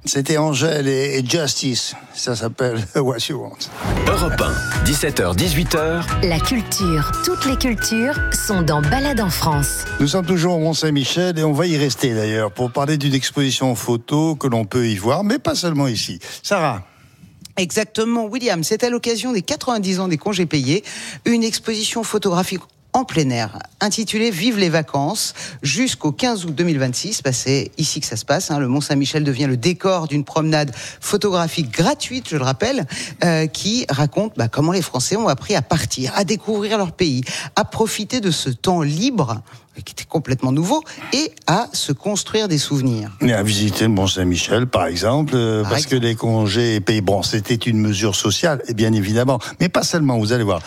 C'était Angèle et Justice. Ça s'appelle What You Want. Europe 1, 17h-18h. La culture, toutes les cultures sont dans Balade en France. Nous sommes toujours au Mont-Saint-Michel et on va y rester d'ailleurs pour parler d'une exposition photo que l'on peut y voir, mais pas seulement ici. Sarah. Exactement, William. C'est à l'occasion des 90 ans des congés payés, une exposition photographique en plein air, intitulée Vive les vacances, jusqu'au 15 août 2026. C'est ici que ça se passe. Le Mont-Saint-Michel devient le décor d'une promenade photographique gratuite, je le rappelle, qui raconte comment les Français ont appris à partir, à découvrir leur pays, à profiter de ce temps libre, qui était complètement nouveau, et à se construire des souvenirs. Et à visiter le Mont-Saint-Michel, par exemple, parce que les congés payés, c'était une mesure sociale, et bien évidemment, mais pas seulement, vous allez voir.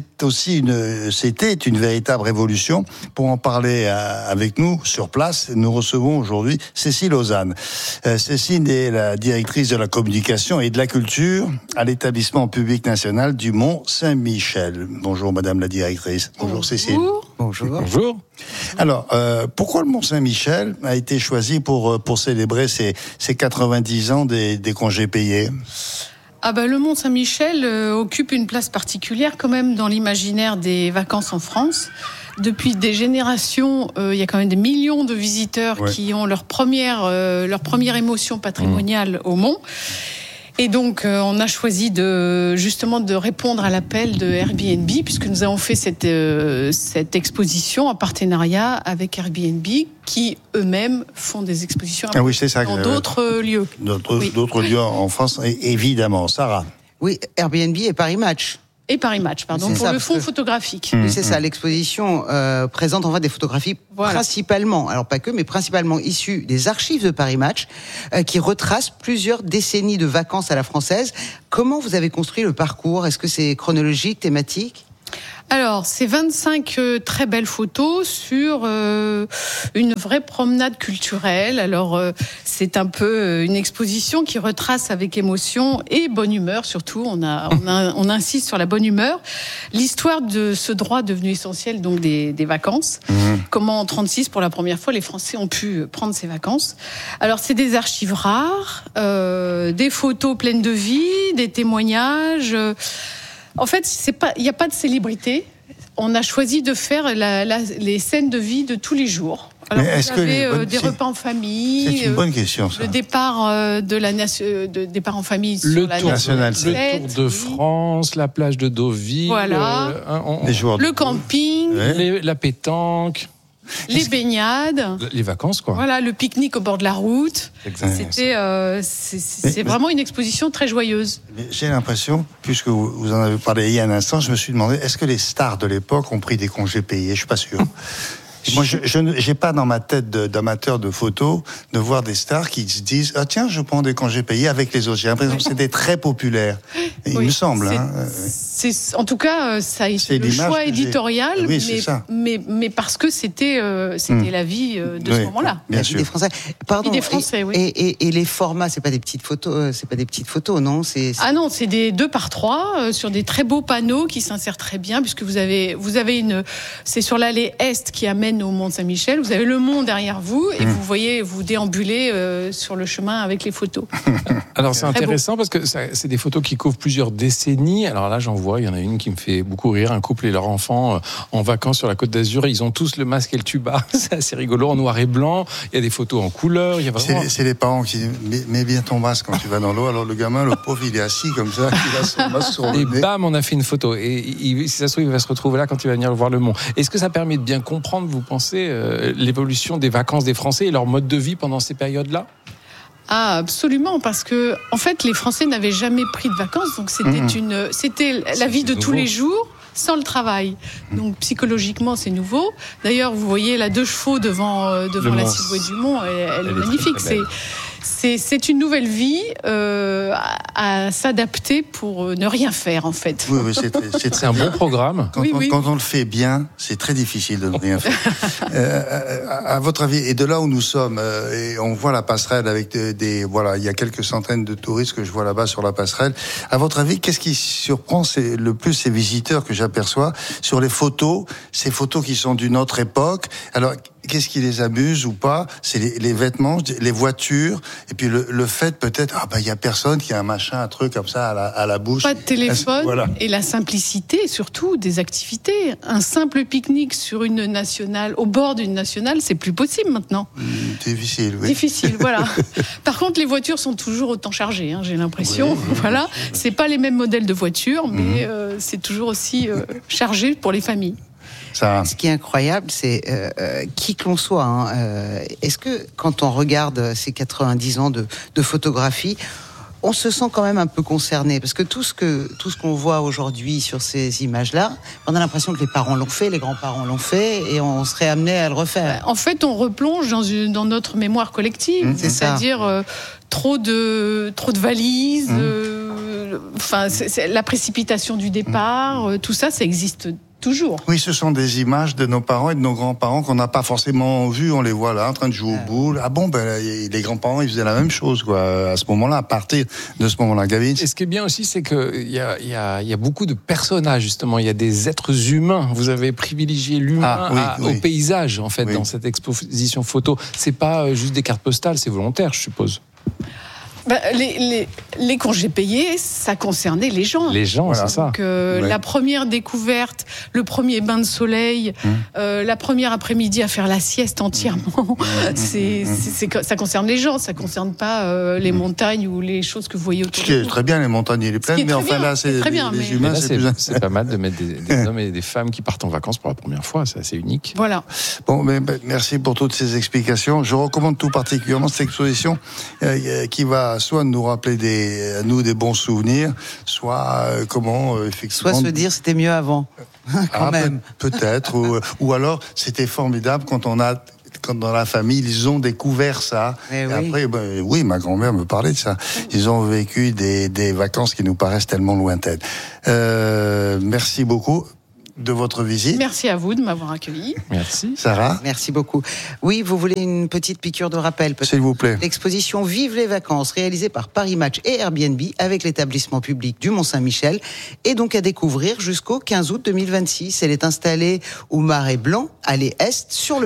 C'était une véritable révolution. Pour en parler avec nous, sur place, nous recevons aujourd'hui Cécile Ozanne. Cécile est la directrice de la communication et de la culture à l'établissement public national du Mont-Saint-Michel. Bonjour Madame la directrice. Bonjour Cécile. Bonjour. Bonjour. Alors, pourquoi le Mont-Saint-Michel a été choisi pour célébrer ces 90 ans des congés payés ? Le Mont-Saint-Michel occupe une place particulière quand même dans l'imaginaire des vacances en France. Depuis des générations, il y a quand même des millions de visiteurs qui ont leur première émotion patrimoniale au Mont. Et donc, on a choisi de répondre à l'appel de Airbnb, puisque nous avons fait cette exposition en partenariat avec Airbnb, qui eux-mêmes font des expositions dans d'autres lieux. D'autres lieux en France, évidemment. Sarah. Oui, Airbnb et Paris Match. Et Paris Match, pour le fonds photographique. Oui, c'est ça, l'exposition présente en fait des photographies principalement, alors pas que, mais principalement issues des archives de Paris Match, qui retracent plusieurs décennies de vacances à la française. Comment vous avez construit le parcours ? Est-ce que c'est chronologique, thématique ? Alors, c'est 25 très belles photos sur une vraie promenade culturelle. Alors, c'est un peu une exposition qui retrace avec émotion et bonne humeur, surtout. On insiste sur la bonne humeur. L'histoire de ce droit devenu essentiel, donc des vacances. Comment en 36, pour la première fois, les Français ont pu prendre ces vacances. Alors, c'est des archives rares, des photos pleines de vie, des témoignages. En fait, il n'y a pas de célébrité. On a choisi de faire les scènes de vie de tous les jours. Alors, vous avez des repas en famille. C'est une bonne question, ça. Le départ départ en famille sur le la Tour nationale. Le Tour de France, la plage de Deauville. Voilà. Le camping. La pétanque. Les baignades, les vacances, quoi. Voilà, le pique-nique au bord de la route. Exactement. C'est vraiment une exposition très joyeuse. J'ai l'impression, puisque vous en avez parlé il y a un instant, je me suis demandé, est-ce que les stars de l'époque ont pris des congés payés ? Je suis pas sûr. Moi, je n'ai pas dans ma tête d'amateur de photos de voir des stars qui se disent tiens, je prends des congés payés avec les autres. J'ai l'impression que c'était très populaire. Il me semble. En tout cas, ça c'est le choix éditorial, mais parce que c'était la vie de ce moment-là. Bien sûr. Des Français. Pardon. Des Français, et les formats, c'est pas des petites photos, non ? Ah non, c'est des 2x3 sur des très beaux panneaux qui s'insèrent très bien, puisque vous avez c'est sur l'allée est qui amène au Mont-Saint-Michel. Vous avez le mont derrière vous et vous déambulez sur le chemin avec les photos. Alors c'est intéressant parce que c'est des photos qui couvrent plusieurs décennies. Alors là, j'en vois, il y en a une qui me fait beaucoup rire, un couple et leur enfant en vacances sur la Côte d'Azur. Ils ont tous le masque et le tuba. C'est assez rigolo, en noir et blanc. Il y a des photos en couleur. Il y a vraiment... C'est les parents qui disent mets bien ton masque quand tu vas dans l'eau. Alors le gamin, le pauvre, il est assis comme ça, il a son masque sur le nez. Et bam, on a fait une photo. Et si ça se trouve, il va se retrouver là quand il va venir voir le mont. Est-ce que ça permet de bien comprendre, vous pensez, l'évolution des vacances des Français et leur mode de vie pendant ces périodes-là ? Ah, absolument, parce que en fait, les Français n'avaient jamais pris de vacances, donc c'était la vie de tous les jours sans le travail. Donc psychologiquement, c'est nouveau. D'ailleurs, vous voyez là 2 chevaux devant la silhouette du mont, elle est magnifique. C'est une nouvelle vie à s'adapter pour ne rien faire, en fait. Oui, c'est un bon programme. Quand on le fait bien, c'est très difficile de ne rien faire. À votre avis, et de là où nous sommes, et on voit la passerelle avec il y a quelques centaines de touristes que je vois là-bas sur la passerelle. À votre avis, qu'est-ce qui surprend le plus ces visiteurs que j'aperçois sur les photos, ces photos qui sont d'une autre époque? Alors, qu'est-ce qui les amuse ou pas? C'est les vêtements, les voitures, et puis le fait peut-être, il y a personne qui a un machin, un truc comme ça à la bouche. Pas de téléphone, voilà. Et la simplicité surtout des activités. Un simple pique-nique sur une nationale, au bord d'une nationale, c'est plus possible maintenant. Difficile, oui. Difficile, voilà. Par contre, les voitures sont toujours autant chargées, j'ai l'impression. Voilà, c'est pas les mêmes modèles de voitures, mais c'est toujours aussi chargé pour les familles. Ça. Ce qui est incroyable, c'est qui que l'on soit. Est-ce que quand on regarde ces 90 ans de photographie, on se sent quand même un peu concerné, parce que tout ce qu'on voit aujourd'hui sur ces images-là, on a l'impression que les parents l'ont fait, les grands-parents l'ont fait, et on serait amené à le refaire. En fait, on replonge dans notre mémoire collective, c'est-à-dire trop de valises, c'est la précipitation du départ, tout ça existe toujours. Oui, ce sont des images de nos parents et de nos grands-parents qu'on n'a pas forcément vues. On les voit là, en train de jouer aux boules. Les grands-parents, ils faisaient la même chose, quoi, à ce moment-là, à partir de ce moment-là. Gavin. Et ce qui est bien aussi, c'est qu'il y a beaucoup de personnages, justement. Il y a des êtres humains. Vous avez privilégié l'humain au paysage, en fait, dans cette exposition photo. C'est pas juste des cartes postales, c'est volontaire, je suppose. Les congés payés, ça concernait les gens. Les gens, voilà. C'est ça. Donc, la première découverte, le premier bain de soleil, la première après-midi à faire la sieste entièrement, ça concerne les gens, ça concerne pas les montagnes ou les choses que vous voyez autour de vous. Très bien, les montagnes et les plaines, mais enfin là, c'est les humains, c'est pas mal de mettre des hommes et des femmes qui partent en vacances pour la première fois, c'est assez unique. Voilà. Bon, merci pour toutes ces explications. Je recommande tout particulièrement cette exposition qui va soit nous rappeler des bons souvenirs, soit effectivement... Soit se dire c'était mieux avant, quand même. Peut-être, ou alors c'était formidable quand dans la famille, ils ont découvert ça. Et après, ma grand-mère me parlait de ça. Ils ont vécu des vacances qui nous paraissent tellement lointaines. Merci beaucoup de votre visite. Merci à vous de m'avoir accueilli. Merci. Sarah. Merci beaucoup. Oui, vous voulez une petite piqûre de rappel, peut-être? S'il vous plaît. L'exposition Vive les vacances, réalisée par Paris Match et Airbnb avec l'établissement public du Mont-Saint-Michel, est donc à découvrir jusqu'au 15 août 2026. Elle est installée au Marais Blanc, allée Est, sur le